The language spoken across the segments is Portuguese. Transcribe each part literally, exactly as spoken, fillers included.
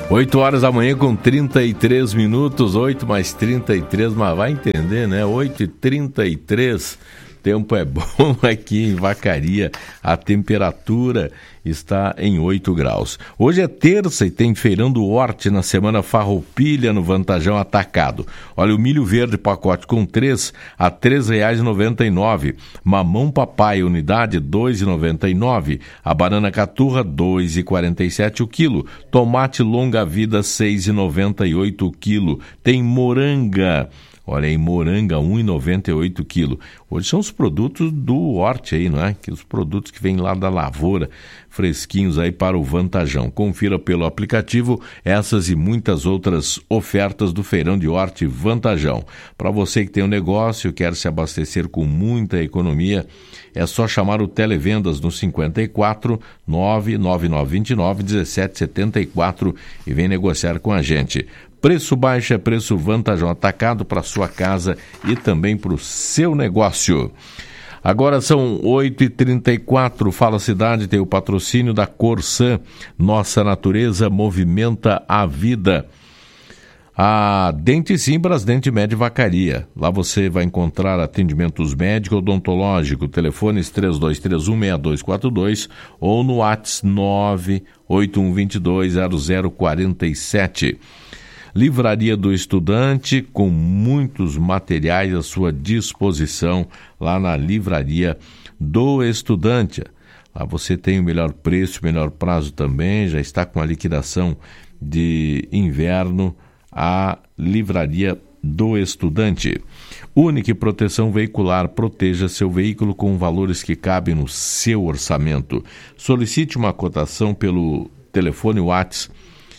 oito horas da manhã com trinta e três minutos, oito mais trinta e três, mas vai entender, né? oito e trinta e três, tempo é bom aqui em Vacaria, a temperatura está em oito graus. Hoje é terça e tem feirão do Horti na semana Farroupilha no Vantajão Atacado. Olha, o milho verde pacote com três a três reais e noventa e nove centavos. Mamão papai unidade dois reais e noventa e nove centavos. A banana caturra dois reais e quarenta e sete centavos o quilo. Tomate longa vida seis reais e noventa e oito centavos o quilo. Tem moranga. Olha aí, moranga, um real e noventa e oito centavos o quilo. Hoje são os produtos do Horti aí, não é? Que os produtos que vêm lá da lavoura, fresquinhos aí para o Vantajão. Confira pelo aplicativo essas e muitas outras ofertas do Feirão de Horti Vantajão. Para você que tem um negócio e quer se abastecer com muita economia, é só chamar o Televendas no cinquenta e quatro, nove nove nove dois nove, um sete sete quatro e vem negociar com a gente. Preço baixo é preço Vantajão Atacado para sua casa e também para o seu negócio. Agora são oito e trinta e quatro, Fala Cidade tem o patrocínio da Corsan. Nossa natureza movimenta a vida. A Dente Simbras, Dente Med Vacaria. Lá você vai encontrar atendimentos médico odontológico, telefones três dois três um, seis dois quatro dois ou no WhatsApp nove oito um dois dois zero zero quatro sete. Livraria do Estudante, com muitos materiais à sua disposição, lá na Livraria do Estudante. Lá você tem o melhor preço, o melhor prazo também, já está com a liquidação de inverno, a Livraria do Estudante. Única Proteção Veicular, proteja seu veículo com valores que cabem no seu orçamento. Solicite uma cotação pelo telefone WhatsApp,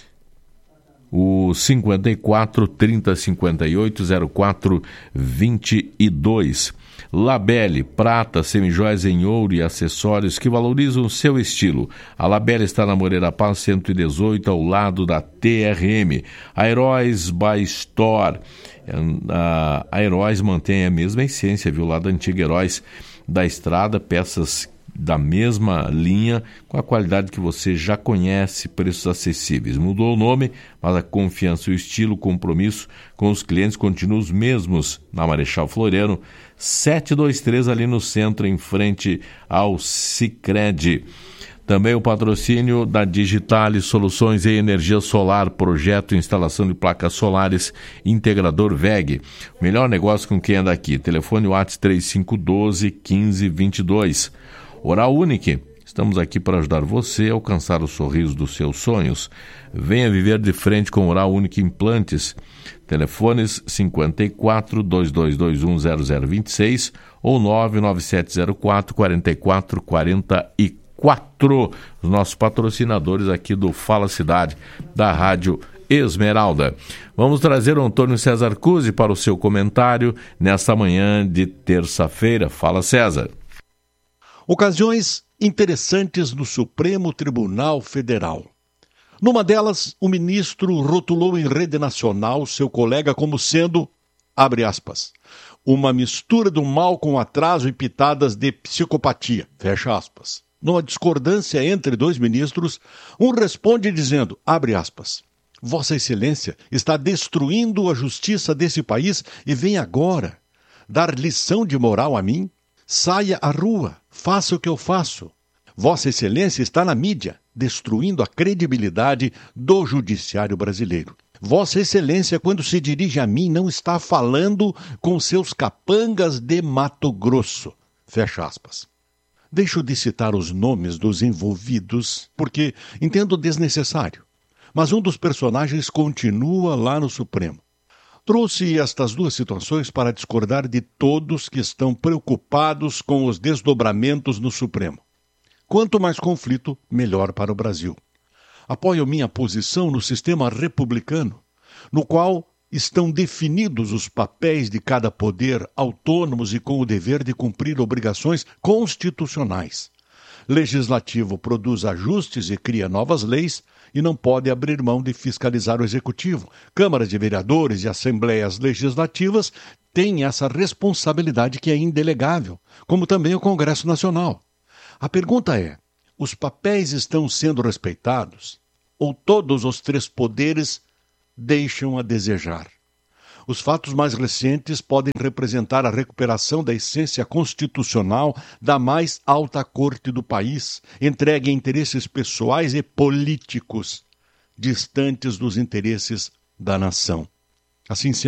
o cinquenta e quatro, trinta, cinquenta e oito, zero quatro, vinte e dois. Labelle, prata, semijoias em ouro e acessórios que valorizam o seu estilo. A Labelle está na Moreira Paz cento e dezoito, ao lado da T R M. A Heróis by Store. A Heróis mantém a mesma essência, viu? Lá da antiga Heróis da Estrada, peças da mesma linha, com a qualidade que você já conhece, preços acessíveis. Mudou o nome, mas a confiança e o estilo, o compromisso com os clientes continuam os mesmos. Na Marechal Floriano, setecentos e vinte e três, ali no centro, em frente ao Sicredi. Também o patrocínio da Digitale Soluções em Energia Solar, projeto e instalação de placas solares, integrador V E G. O melhor negócio com quem anda aqui. Telefone WhatsApp três cinco um dois, quinze, vinte e dois. Oral Unique, estamos aqui para ajudar você a alcançar o sorriso dos seus sonhos. Venha viver de frente com Oral Unique Implantes. Telefones cinquenta e quatro, dois dois dois um, zero zero dois seis ou nove nove sete zero quatro, quatro quatro quatro quatro. Os nossos patrocinadores aqui do Fala Cidade, da Rádio Esmeralda. Vamos trazer o Antônio César Cusi para o seu comentário nesta manhã de terça-feira. Fala, César. Ocasiões interessantes no Supremo Tribunal Federal. Numa delas, o ministro rotulou em rede nacional seu colega como sendo, abre aspas, uma mistura do mal com atraso e pitadas de psicopatia, fecha aspas. Numa discordância entre dois ministros, um responde dizendo, abre aspas, Vossa Excelência está destruindo a justiça desse país e vem agora dar lição de moral a mim? Saia à rua, faça o que eu faço. Vossa Excelência está na mídia, destruindo a credibilidade do judiciário brasileiro. Vossa Excelência, quando se dirige a mim, não está falando com seus capangas de Mato Grosso. Fecha aspas. Deixo de citar os nomes dos envolvidos, porque entendo desnecessário. Mas um dos personagens continua lá no Supremo. Trouxe estas duas situações para discordar de todos que estão preocupados com os desdobramentos no Supremo. Quanto mais conflito, melhor para o Brasil. Apoio minha posição no sistema republicano, no qual estão definidos os papéis de cada poder autônomos e com o dever de cumprir obrigações constitucionais. Legislativo produz ajustes e cria novas leis e não pode abrir mão de fiscalizar o Executivo. Câmaras de Vereadores e Assembleias Legislativas têm essa responsabilidade que é indelegável, como também o Congresso Nacional. A pergunta é, os papéis estão sendo respeitados? ou todos os três poderes deixam a desejar. Os fatos mais recentes podem representar a recuperação da essência constitucional da mais alta corte do país, entregue a interesses pessoais e políticos, distantes dos interesses da nação. Assim sendo,